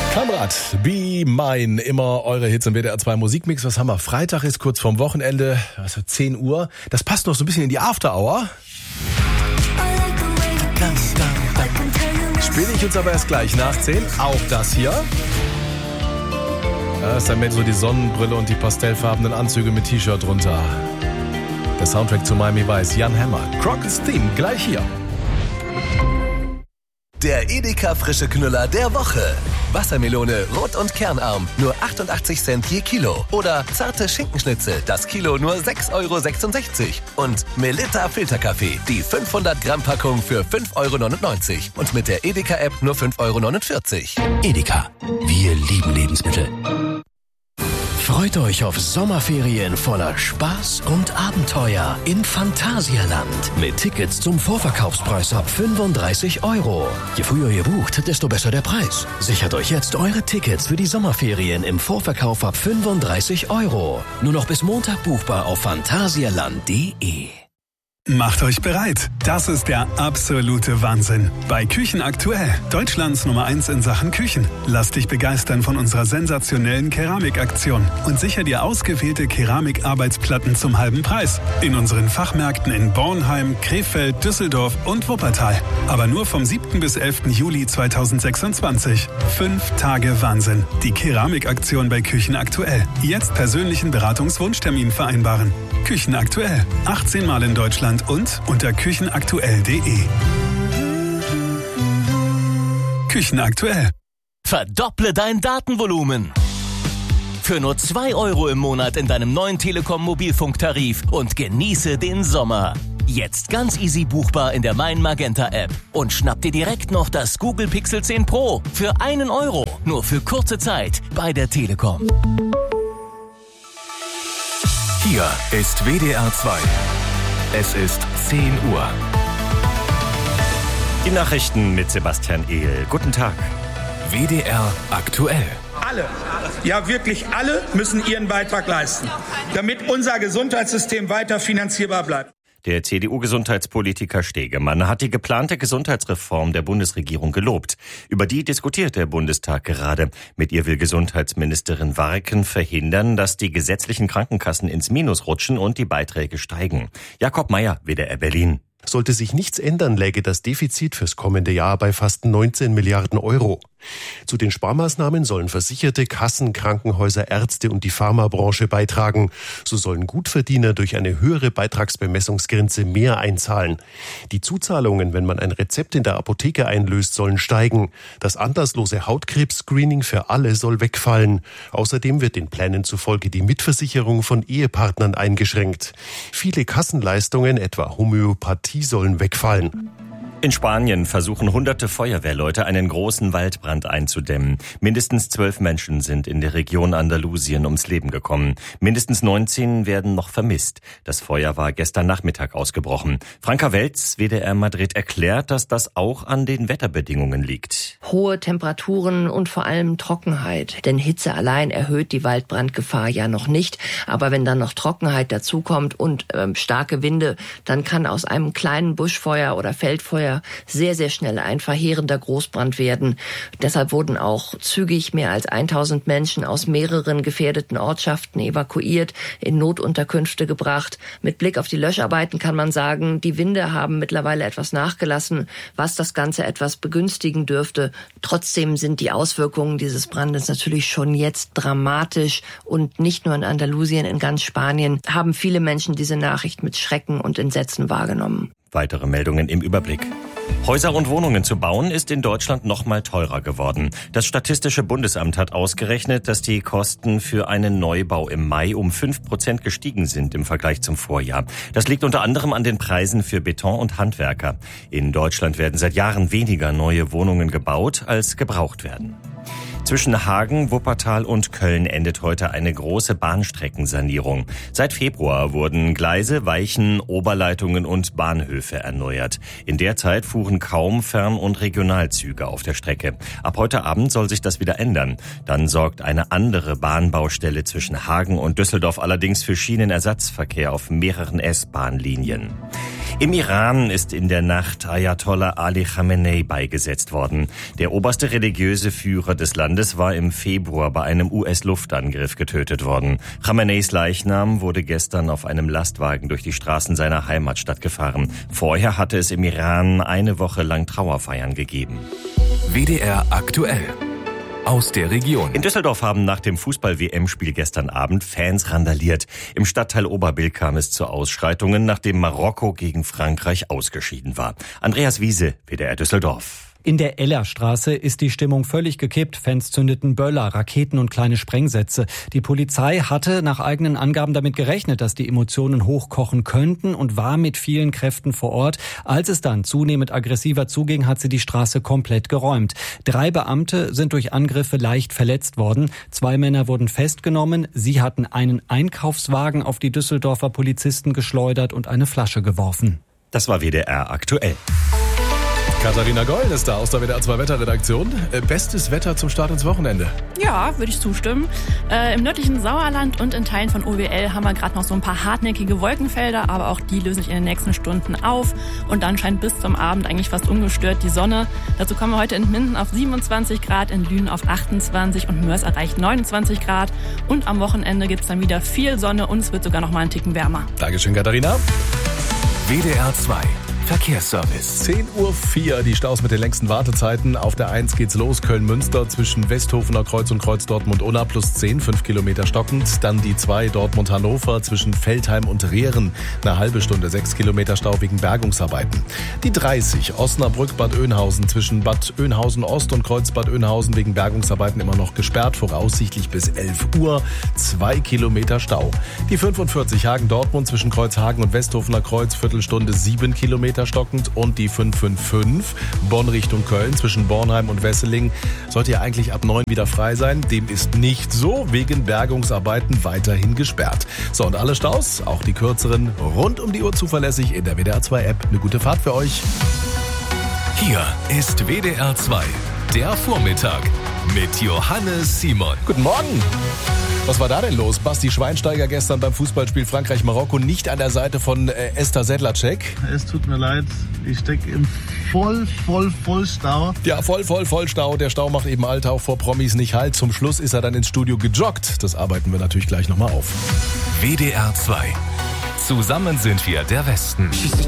Kamerad, Be Mine, immer eure Hits im WDR 2 Musikmix. Was haben wir? Freitag ist kurz vorm Wochenende, 10 Uhr. Das passt noch so ein bisschen in die After-Hour. Spiele ich uns aber erst gleich nach 10. Auch das hier. Da ist dann mehr so die Sonnenbrille und die pastellfarbenen Anzüge mit T-Shirt drunter. Der Soundtrack zu Miami Vice, Jan Hammer. Crockett's Theme, gleich hier. Der Edeka frische Knüller der Woche. Wassermelone, rot und kernarm, nur 88 Cent je Kilo. Oder zarte Schinkenschnitzel, das Kilo nur 6,66 €. Und Melitta Filterkaffee, die 500 Gramm Packung für 5,99 € und mit der Edeka-App nur 5,49 €. Edeka, wir lieben Lebensmittel. Freut euch auf Sommerferien voller Spaß und Abenteuer in Phantasialand. Mit Tickets zum Vorverkaufspreis ab 35 €. Je früher ihr bucht, desto besser der Preis. Sichert euch jetzt eure Tickets für die Sommerferien im Vorverkauf ab 35 €. Nur noch bis Montag buchbar auf phantasialand.de. Macht euch bereit. Das ist der absolute Wahnsinn. Bei Küchen aktuell, Deutschlands Nummer 1 in Sachen Küchen. Lass dich begeistern von unserer sensationellen Keramikaktion und sicher dir ausgewählte Keramikarbeitsplatten zum halben Preis. In unseren Fachmärkten in Bornheim, Krefeld, Düsseldorf und Wuppertal. Aber nur vom 7. bis 11. Juli 2026. 5 Tage Wahnsinn. Die Keramikaktion bei Küchen aktuell. Jetzt persönlichen Beratungswunschtermin vereinbaren. Küchen aktuell. 18 Mal in Deutschland und unter küchenaktuell.de. Küchen aktuell. Verdopple dein Datenvolumen. Für nur 2 € im Monat in deinem neuen Telekom Mobilfunktarif und genieße den Sommer. Jetzt ganz easy buchbar in der Mein Magenta App. Und schnapp dir direkt noch das Google Pixel 10 Pro für 1 €. Nur für kurze Zeit bei der Telekom. Hier ist WDR 2. Es ist 10 Uhr. Die Nachrichten mit Sebastian Ehl. Guten Tag. WDR aktuell. Alle, ja wirklich alle müssen ihren Beitrag leisten, damit unser Gesundheitssystem weiter finanzierbar bleibt. Der CDU-Gesundheitspolitiker Stegemann hat die geplante Gesundheitsreform der Bundesregierung gelobt. Über die diskutiert der Bundestag gerade. Mit ihr will Gesundheitsministerin Warken verhindern, dass die gesetzlichen Krankenkassen ins Minus rutschen und die Beiträge steigen. Jakob Mayer, WDR Berlin. Sollte sich nichts ändern, läge das Defizit fürs kommende Jahr bei fast 19 Milliarden €. Zu den Sparmaßnahmen sollen Versicherte, Kassen, Krankenhäuser, Ärzte und die Pharmabranche beitragen. So sollen Gutverdiener durch eine höhere Beitragsbemessungsgrenze mehr einzahlen. Die Zuzahlungen, wenn man ein Rezept in der Apotheke einlöst, sollen steigen. Das anlasslose Hautkrebs-Screening für alle soll wegfallen. Außerdem wird den Plänen zufolge die Mitversicherung von Ehepartnern eingeschränkt. Viele Kassenleistungen, etwa Homöopathie, sollen wegfallen. In Spanien versuchen hunderte Feuerwehrleute, einen großen Waldbrand einzudämmen. Mindestens 12 Menschen sind in der Region Andalusien ums Leben gekommen. Mindestens 19 werden noch vermisst. Das Feuer war gestern Nachmittag ausgebrochen. Franka Welz, WDR Madrid, erklärt, dass das auch an den Wetterbedingungen liegt. Hohe Temperaturen und vor allem Trockenheit. Denn Hitze allein erhöht die Waldbrandgefahr ja noch nicht. Aber wenn dann noch Trockenheit dazukommt und starke Winde, dann kann aus einem kleinen Buschfeuer oder Feldfeuer sehr, sehr schnell ein verheerender Großbrand werden. Deshalb wurden auch zügig mehr als 1000 Menschen aus mehreren gefährdeten Ortschaften evakuiert, in Notunterkünfte gebracht. Mit Blick auf die Löscharbeiten kann man sagen, die Winde haben mittlerweile etwas nachgelassen, was das Ganze etwas begünstigen dürfte. Trotzdem sind die Auswirkungen dieses Brandes natürlich schon jetzt dramatisch und nicht nur in Andalusien, in ganz Spanien haben viele Menschen diese Nachricht mit Schrecken und Entsetzen wahrgenommen. Weitere Meldungen im Überblick. Häuser und Wohnungen zu bauen ist in Deutschland noch mal teurer geworden. Das Statistische Bundesamt hat ausgerechnet, dass die Kosten für einen Neubau im Mai um 5% gestiegen sind im Vergleich zum Vorjahr. Das liegt unter anderem an den Preisen für Beton und Handwerker. In Deutschland werden seit Jahren weniger neue Wohnungen gebaut, als gebraucht werden. Zwischen Hagen, Wuppertal und Köln endet heute eine große Bahnstreckensanierung. Seit Februar wurden Gleise, Weichen, Oberleitungen und Bahnhöfe erneuert. In der Zeit fuhren kaum Fern- und Regionalzüge auf der Strecke. Ab heute Abend soll sich das wieder ändern. Dann sorgt eine andere Bahnbaustelle zwischen Hagen und Düsseldorf allerdings für Schienenersatzverkehr auf mehreren S-Bahnlinien. Im Iran ist in der Nacht Ayatollah Ali Khamenei beigesetzt worden. Der oberste religiöse Führer des Landes war im Februar bei einem US-Luftangriff getötet worden. Khameneis Leichnam wurde gestern auf einem Lastwagen durch die Straßen seiner Heimatstadt gefahren. Vorher hatte es im Iran eine Woche lang Trauerfeiern gegeben. WDR aktuell. Aus der Region. In Düsseldorf haben nach dem Fußball-WM-Spiel gestern Abend Fans randaliert. Im Stadtteil Oberbilk kam es zu Ausschreitungen, nachdem Marokko gegen Frankreich ausgeschieden war. Andreas Wiese, WDR Düsseldorf. In der Ellerstraße ist die Stimmung völlig gekippt. Fans zündeten Böller, Raketen und kleine Sprengsätze. Die Polizei hatte nach eigenen Angaben damit gerechnet, dass die Emotionen hochkochen könnten und war mit vielen Kräften vor Ort. Als es dann zunehmend aggressiver zuging, hat sie die Straße komplett geräumt. 3 Beamte sind durch Angriffe leicht verletzt worden. 2 Männer wurden festgenommen. Sie hatten einen Einkaufswagen auf die Düsseldorfer Polizisten geschleudert und eine Flasche geworfen. Das war WDR aktuell. Katharina Goll ist da aus der WDR 2 Wetterredaktion. Bestes Wetter zum Start ins Wochenende. Ja, würde ich zustimmen. Im nördlichen Sauerland und in Teilen von OWL haben wir gerade noch so ein paar hartnäckige Wolkenfelder, aber auch die lösen sich in den nächsten Stunden auf und dann scheint bis zum Abend eigentlich fast ungestört die Sonne. Dazu kommen wir heute in Minden auf 27 Grad, in Lünen auf 28 und Mörs erreicht 29 Grad. Und am Wochenende gibt's dann wieder viel Sonne und es wird sogar noch mal einen Ticken wärmer. Dankeschön, Katharina. WDR 2 Verkehrsservice. 10:04 Uhr, die Staus mit den längsten Wartezeiten. Auf der 1 geht's los, Köln-Münster zwischen Westhofener Kreuz und Kreuz Dortmund-Unna plus 10, 5 Kilometer stockend. Dann die 2 Dortmund-Hannover zwischen Veltheim und Rehren, eine halbe Stunde, 6 Kilometer Stau wegen Bergungsarbeiten. Die 30 Osnabrück-Bad Oeynhausen zwischen Bad Oeynhausen-Ost und Kreuz Bad Oeynhausen wegen Bergungsarbeiten immer noch gesperrt, voraussichtlich bis 11 Uhr, 2 Kilometer Stau. Die 45 Hagen-Dortmund zwischen Kreuzhagen und Westhofener Kreuz, Viertelstunde, 7 Kilometer stockend. Und die 555 Bonn Richtung Köln zwischen Bornheim und Wesseling sollte ja eigentlich ab 9 wieder frei sein. Dem ist nicht so, wegen Bergungsarbeiten weiterhin gesperrt. So, und alle Staus, auch die kürzeren, rund um die Uhr zuverlässig in der WDR 2 App. Eine gute Fahrt für euch. Hier ist WDR 2, der Vormittag mit Johannes Simon. Guten Morgen. Was war da denn los? Basti Schweinsteiger gestern beim Fußballspiel Frankreich-Marokko nicht an der Seite von Esther Sedlacek. Es tut mir leid, ich stecke im Vollstau. Ja, Vollstau. Der Stau macht eben Alter auch vor Promis nicht halt. Zum Schluss ist er dann ins Studio gejoggt. Das arbeiten wir natürlich gleich nochmal auf. WDR 2. Zusammen sind wir der Westen.